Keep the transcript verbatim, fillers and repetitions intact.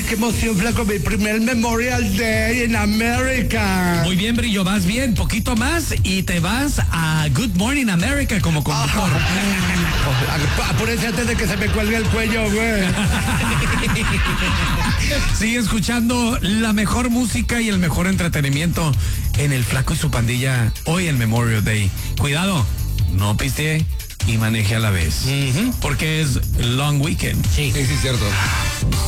qué emoción, flaco, mi primer Memorial Day en América. Muy bien, Brillo, vas bien, poquito más y te vas a Good Morning America como conductor. Apúrense antes de que se me cuelgue el cuello, güey. Sigue escuchando la mejor música y el mejor entretenimiento en el Flaco y su Pandilla hoy en Memorial Day. Cuidado, no piste y maneje a la vez. Uh-huh. Porque es Long Weekend. Sí, sí, sí, cierto.